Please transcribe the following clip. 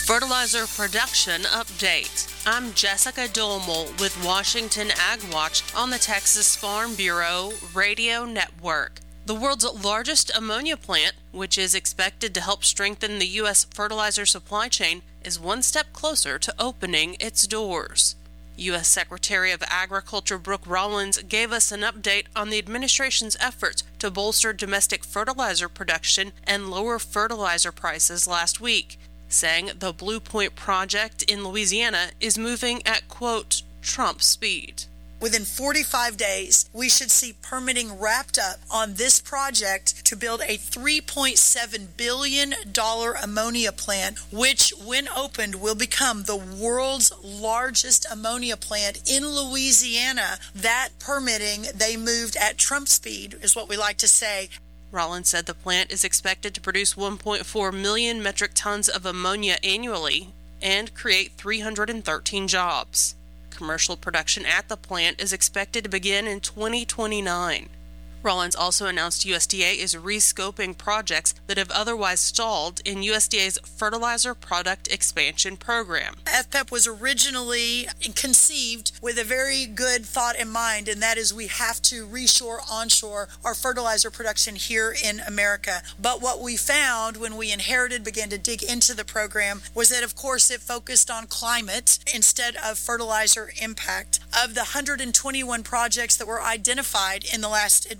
Fertilizer Production Update. I'm Jessica Dolmel with Washington Ag Watch on the Texas Farm Bureau Radio Network. The world's largest ammonia plant, which is expected to help strengthen the U.S. fertilizer supply chain, is one step closer to opening its doors. U.S. Secretary of Agriculture Brooke Rollins gave us an update on the administration's efforts to bolster domestic fertilizer production and lower fertilizer prices last week, saying the Blue Point project in Louisiana is moving at, quote, Trump speed. Within 45 days, we should see permitting wrapped up on this project to build a $3.7 billion ammonia plant, which, when opened, will become the world's largest ammonia plant in Louisiana. That permitting, they moved at Trump speed, is what we like to say. Rollins said the plant is expected to produce 1.4 million metric tons of ammonia annually and create 313 jobs. Commercial production at the plant is expected to begin in 2029. Rollins also announced USDA is rescoping projects that have otherwise stalled in USDA's Fertilizer Product Expansion Program. FPEP was originally conceived with a very good thought in mind, and that is we have to reshore, onshore our fertilizer production here in America. But what we found when we began to dig into the program was that, of course, it focused on climate instead of fertilizer impact. Of the 121 projects that were identified in the last